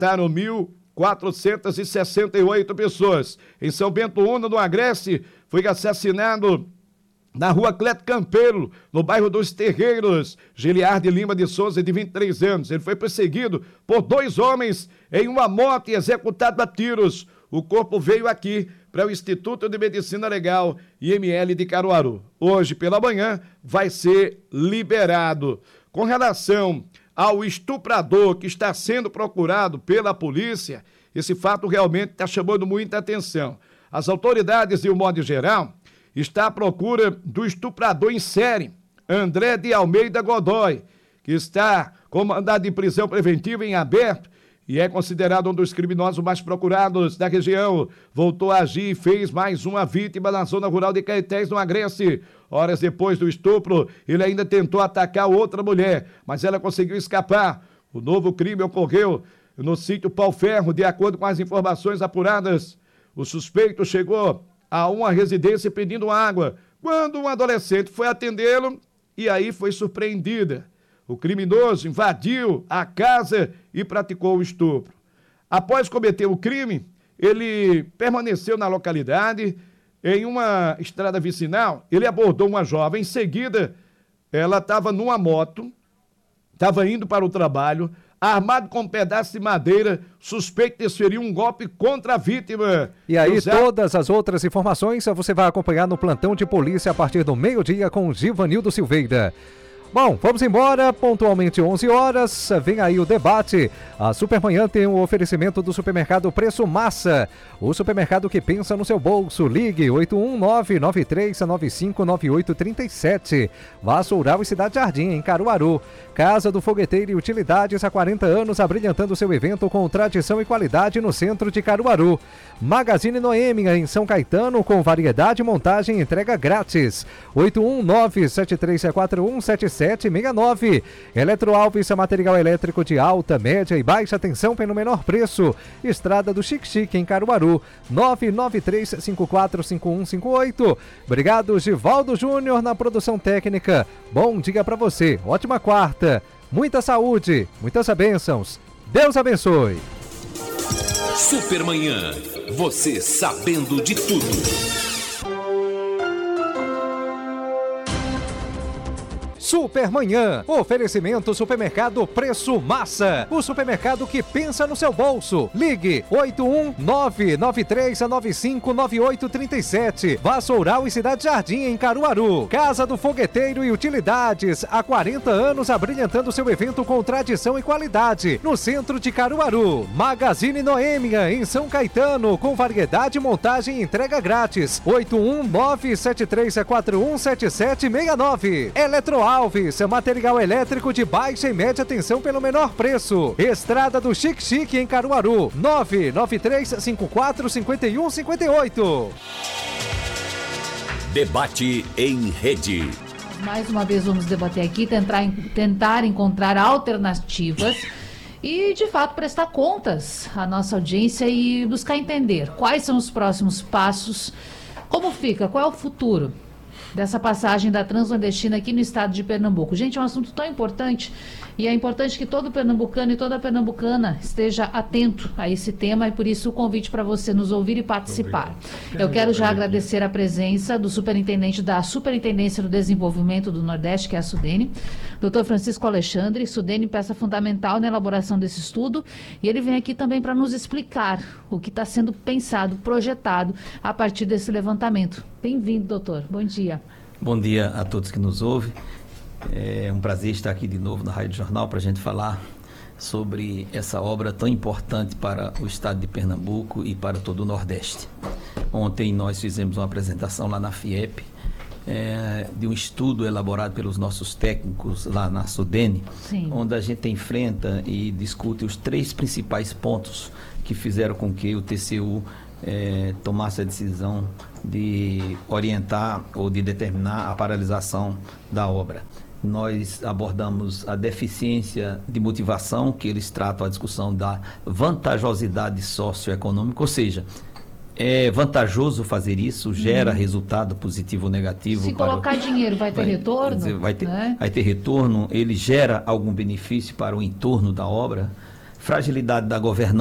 está no 1.468 pessoas. Em São Bento Una, no Agreste, foi assassinado na rua Cleto Campeiro, no bairro dos Terreiros, Giliardi Lima de Souza, de 23 anos. Ele foi perseguido por 2 homens em uma moto e executado a tiros. O corpo veio aqui para o Instituto de Medicina Legal, IML de Caruaru. Hoje, pela manhã, vai ser liberado. Com relação ao estuprador que está sendo procurado pela polícia, esse fato realmente está chamando muita atenção. As autoridades, de um modo geral, está à procura do estuprador em série, André de Almeida Godoy, que está com mandado de prisão preventiva em aberto e é considerado um dos criminosos mais procurados da região. Voltou a agir e fez mais uma vítima na zona rural de Caetés, no Agreste. Horas depois do estupro, ele ainda tentou atacar outra mulher, mas ela conseguiu escapar. O novo crime ocorreu no sítio Pau Ferro, de acordo com as informações apuradas. O suspeito chegou a uma residência pedindo água, quando um adolescente foi atendê-lo e aí foi surpreendida. O criminoso invadiu a casa e praticou o estupro. Após cometer o crime, ele permaneceu na localidade, em uma estrada vicinal, ele abordou uma jovem. Em seguida, ela estava numa moto, estava indo para o trabalho, armado com um pedaço de madeira, suspeito de desferir um golpe contra a vítima. E aí, todas as outras informações você vai acompanhar no plantão de polícia a partir do meio-dia com o Givanildo Silveira. Bom, vamos embora, pontualmente 11 horas, vem aí o debate. A Supermanhã tem um oferecimento do supermercado Preço Massa, o supermercado que pensa no seu bolso. Ligue 819-9395-9837. Vaso Rural e Cidade Jardim, em Caruaru. Casa do Fogueteiro e Utilidades, há 40 anos, abrilhantando seu evento com tradição e qualidade no centro de Caruaru. Magazine Noêmia, em São Caetano, com variedade, montagem e entrega grátis. 819-7341-7769. Eletroalves, material elétrico de alta, média e baixa tensão pelo menor preço. Estrada do Xique-Xique, em Caruaru. 993545158. Obrigado, Givaldo Júnior, na produção técnica. Bom dia para você, ótima quarta, muita saúde, muitas bênçãos. Deus abençoe. Supermanhã, você sabendo de tudo. Supermanhã, oferecimento Supermercado Preço Massa, o supermercado que pensa no seu bolso. Ligue 81993959837. Vaso Rural e Cidade Jardim, em Caruaru. Casa do Fogueteiro e Utilidades, há 40 anos abrilhantando seu evento com tradição e qualidade no centro de Caruaru. Magazine Noêmia, em São Caetano, com variedade, montagem e entrega grátis. 81973417769. Eletroalves, material elétrico de baixa e média tensão pelo menor preço. Estrada do Xique-Xique, em Caruaru. 993545158. Debate em rede. Mais uma vez vamos debater aqui, tentar encontrar alternativas e, de fato, prestar contas à nossa audiência e buscar entender quais são os próximos passos, como fica, qual é o futuro dessa passagem da Transnordestina aqui no estado de Pernambuco. Gente, é um assunto tão importante e é importante que todo pernambucano e toda pernambucana esteja atento a esse tema e por isso o convite para você nos ouvir e participar. Eu quero já agradecer a presença do superintendente da Superintendência do Desenvolvimento do Nordeste, que é a SUDENE, Dr. Francisco Alexandre. SUDENE, peça fundamental na elaboração desse estudo, e ele vem aqui também para nos explicar o que está sendo pensado, projetado a partir desse levantamento. Bem-vindo, doutor. Bom dia. Bom dia a todos que nos ouvem. É um prazer estar aqui de novo na Rádio Jornal para a gente falar sobre essa obra tão importante para o estado de Pernambuco e para todo o Nordeste. Ontem nós fizemos uma apresentação lá na FIEP, de um estudo elaborado pelos nossos técnicos lá na SUDENE, onde a gente enfrenta e discute os 3 principais pontos que fizeram com que o TCU tomasse a decisão de orientar ou de determinar a paralisação da obra. Nós abordamos a deficiência de motivação, que eles tratam a discussão da vantajosidade socioeconômica, ou seja, é vantajoso fazer isso, gera resultado positivo ou negativo. Se colocar dinheiro, vai ter retorno? Vai ter retorno, ele gera algum benefício para o entorno da obra. fragilidade da governança